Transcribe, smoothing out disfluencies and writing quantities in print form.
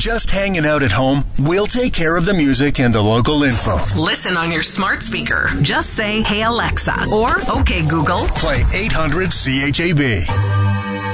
just hanging out at home, we'll take care of the music and the local info. Listen on your smart speaker. Just say, "Hey Alexa," or "Okay Google." Play 800 CHAB.